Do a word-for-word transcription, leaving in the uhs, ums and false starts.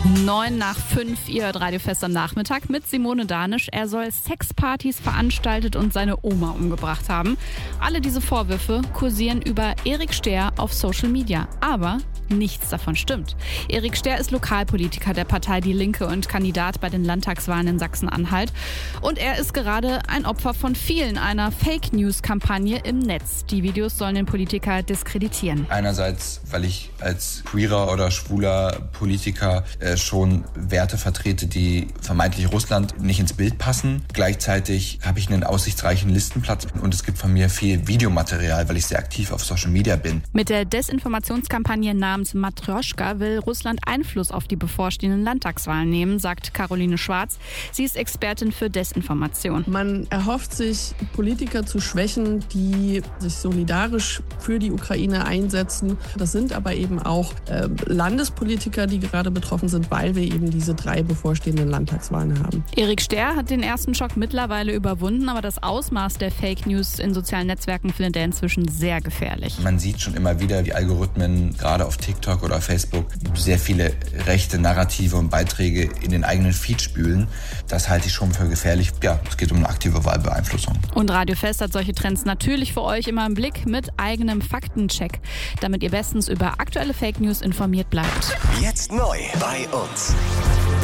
Neun nach fünf, ihr hört Radio Fest am Nachmittag mit Simone Danisch. Er soll Sexpartys veranstaltet und seine Oma umgebracht haben. Alle diese Vorwürfe kursieren über Erik Stehr auf Social Media. Aber nichts davon stimmt. Erik Stehr ist Lokalpolitiker der Partei Die Linke und Kandidat bei den Landtagswahlen in Sachsen-Anhalt. Und er ist gerade ein Opfer von vielen einer Fake-News-Kampagne im Netz. Die Videos sollen den Politiker diskreditieren. Einerseits, weil ich als queerer oder schwuler Politiker äh, schon Werte vertrete, die vermeintlich Russland nicht ins Bild passen. Gleichzeitig habe ich einen aussichtsreichen Listenplatz und es gibt von mir viel Videomaterial, weil ich sehr aktiv auf Social Media bin. Mit der Desinformationskampagne namens Matrjoschka will Russland Einfluss auf die bevorstehenden Landtagswahlen nehmen, sagt Caroline Schwarz. Sie ist Expertin für Desinformation. Man erhofft sich, Politiker zu schwächen, die sich solidarisch für die Ukraine einsetzen. Das sind aber eben auch äh, Landespolitiker, die gerade betroffen sind, weil wir eben diese drei bevorstehenden Landtagswahlen haben. Erik Stehr hat den ersten Schock mittlerweile überwunden, aber das Ausmaß der Fake News in sozialen Netzwerken findet er inzwischen sehr gefährlich. Man sieht schon immer wieder, wie Algorithmen gerade auf TikTok oder Facebook sehr viele rechte Narrative und Beiträge in den eigenen Feed spülen. Das halte ich schon für gefährlich. Ja, es geht um eine aktive Wahlbeeinflussung. Und Radio Fest hat solche Trends natürlich für euch immer im Blick mit eigenem Faktencheck, damit ihr bestens über aktuelle Fake News informiert bleibt. Jetzt neu bei uns.